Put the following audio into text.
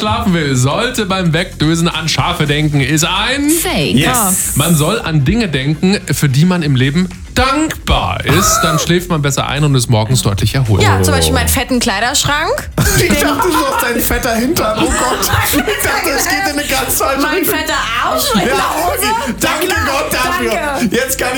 schlafen will, sollte beim Wegdösen an Schafe denken, ist ein Fake. Yes. Man soll an Dinge denken, für die man im Leben dankbar ist. Dann schläft man besser ein und ist morgens deutlich erholt. Ja, zum Beispiel meinen fetten Kleiderschrank. Ich dachte, du hast dein fetter Hintern. Oh Gott. Ich dachte, es geht in eine ganz falsche Mein Richtung. fetter Arsch. Ja, okay. Danke Gott dafür. Danke. Jetzt kann